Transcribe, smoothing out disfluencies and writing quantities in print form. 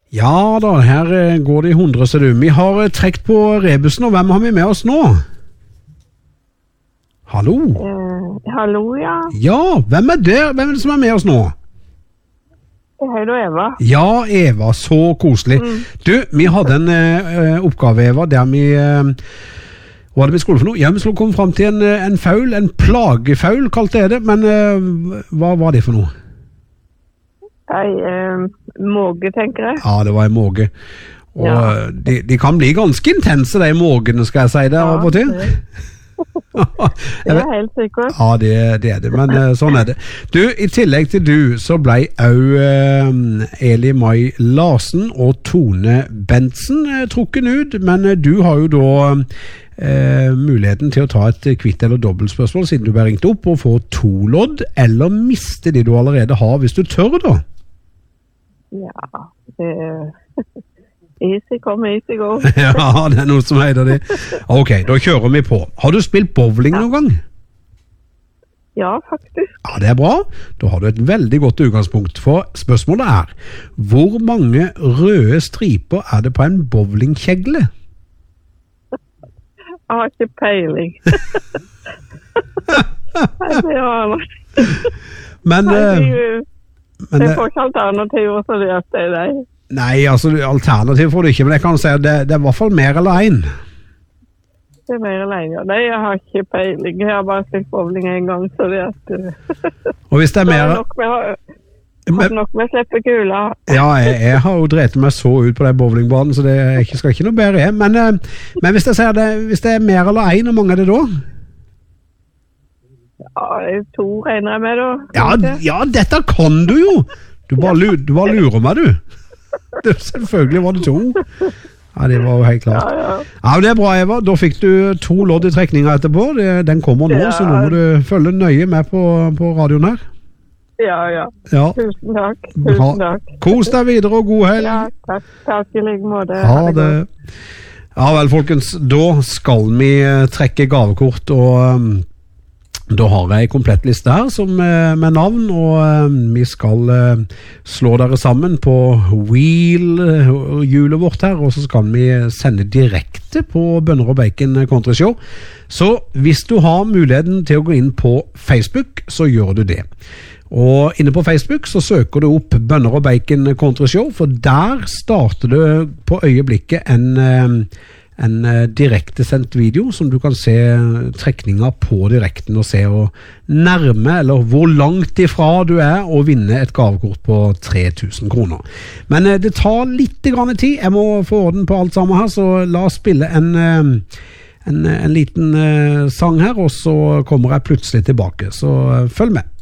Ja da, her går det i 100, ser du. Vi har trekt på rebusen, og hvem har vi med oss nå? Hallo? Hallo, ja. Ja, hvem er det? Hvem er det som er med oss nå? Hei da, Eva. Ja, Eva, så koselig. Du, vi hadde en oppgave, Eva, der vi... hva var det vi skulle for noe? Ja, vi skulle komme frem til en faul, en plagefaul, kalte jeg det, men hva var det for noe? Måge, tenker jeg. Ja, det var en måge. Og ja. De kan bli ganske intense, de mågene, skal jeg si det, av og til. Det er helt sikkert. Ja, det er det, men sånn er det. Du, i tillegg til du, så ble også Eli Mai Larsen og Tone Bentsen trukken ut, men du har jo da muligheten til å ta et kvitt eller dobbeltspørsmål siden du ble ringt opp og få 2 lodd, eller miste de du allerede har, hvis du tør da. Ja, easy come, easy go. Ja, det er noe som heter det. Ok, da kjører vi på. Har du spilt bowling noen gang? Ja, faktisk. Ja, det er bra. Da har du et veldig godt utgangspunkt, for spørsmålet er, hvor mange røde striper er det på en bowlingkjegle? Jeg har ikke peiling. Det var noe. Men det får ikke alternativer, så det er deg. Nei, altså alternativ får du ikke, men jeg kan si at det er i hvert fall mer eller en. Det er mer eller en, ja. Nei, jeg har ikke peiling. Jeg har bare spilt bowling en gang, så det Og hvis det er mer... Har nok med slippe kula. Ja, jeg har jo drevet meg så ut på den bowlingbanen, så det skal ikke noe bedre jeg. Men hvis jeg sier det, hvis det er mer eller en, hvor mange er det da? Ja, 2 regner jeg med da. Ja, dette kan du jo! Du bare lurer meg, du. Selvfølgelig var det 2. Ja, det var jo helt klart. Ja, det er bra, Eva. Da fikk du 2 lodd i trekninga etterpå. Den kommer nå, så nå må du følge nøye med på radioen her. Ja. Tusen takk. Kos deg videre og god helg. Ja, takk i like måte. Ha det. Ja vel, folkens, da skal vi trekke gavekort, og da har jeg en komplett liste her med navn, og vi skal slå dere sammen på Wheel-hjulet vårt her, og så skal vi sende direkte på Bønner og Bacon Country Show. Så hvis du har muligheten til å gå inn på Facebook, så gjør du det. Og inne på Facebook så søker du opp Bønner og Bacon Country Show, for der starter det på øyeblikket en direktesendt video som du kan se trekninger på direkten og se hvor nærme eller hvor langt ifra du er å vinne et gavekort på 3000 kroner. Men det tar litt grann tid. Jeg må få orden på alt sammen her, så la oss spille en liten sang her, og så kommer jeg plutselig tilbake. Så følg med.